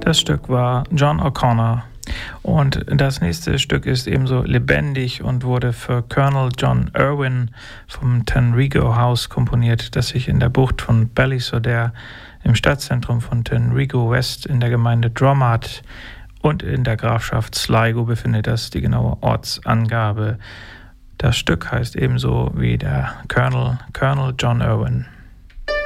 Das Stück war John O'Connor. Und das nächste Stück ist ebenso lebendig und wurde für Colonel John Irwin vom Tenrigo House komponiert, das sich in der Bucht von Ballysoder im Stadtzentrum von Tenrigo West in der Gemeinde Dromard und in der Grafschaft Sligo befindet. Das ist die genaue Ortsangabe. Das Stück heißt ebenso wie der Colonel John Irwin.